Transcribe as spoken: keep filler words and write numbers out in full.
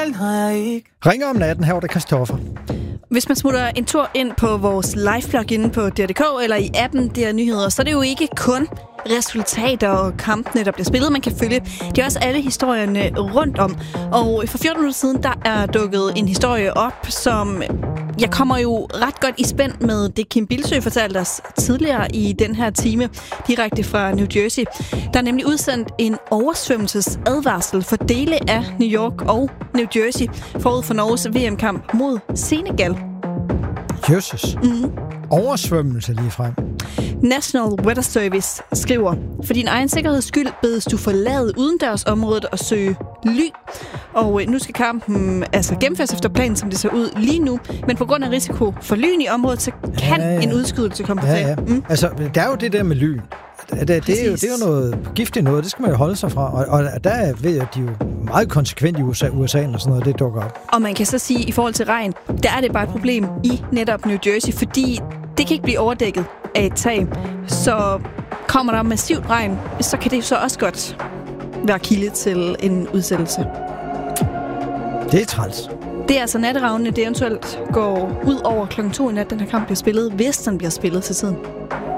Ringer om natten, her var det Christoffer. Hvis man smutter en tur ind på vores live-blog inde på D R punktum D K eller i appen D R Nyheder, så er det jo ikke kun resultater og kampene, der bliver spillet, man kan følge. Det er også alle historierne rundt om. Og for fjorten minutter siden, der er dukket en historie op, som jeg kommer jo ret godt i spænd med det, Kim Bildsøe fortalte os tidligere i den her time, direkte fra New Jersey. Der er nemlig udsendt en oversvømmelsesadvarsel for dele af New York og New Jersey forud for Norges V M-kamp mod Senegal. Jesus. Mm. Oversvømmelse lige frem. National Weather Service skriver, for din egen sikkerheds skyld bedes du forlade udendørsområdet og søge ly. Og nu skal kampen altså gennemføres efter planen, som det ser ud lige nu. Men på grund af risiko for lyn i området, så kan ja, ja. en udskydelse komme på ja, ja. mm. Altså, der er jo det der med lyn. Det, det, er jo, det er jo noget giftigt noget, det skal man jo holde sig fra. Og, og der ved jeg, at de er jo meget konsekvent i U S A, U S A og sådan noget, det dukker op. Og man kan så sige, i forhold til regn, der er det bare et problem i netop New Jersey, fordi det kan ikke blive overdækket af et tag. Så kommer der massivt regn, så kan det så også godt være kilde til en udsættelse. Det er træls. Det er altså natteravnene, det eventuelt går ud over klokken to i nat, den her kamp bliver spillet, hvis den bliver spillet til tiden.